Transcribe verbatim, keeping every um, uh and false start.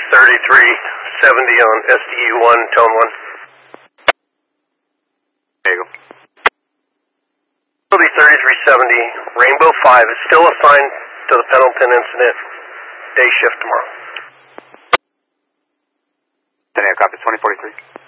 thirty-three seventy on S D U one, tone one. There you go. Facility thirty-three seventy, Rainbow five is still assigned to the Pendleton incident, day shift tomorrow. Then I copy twenty forty-three.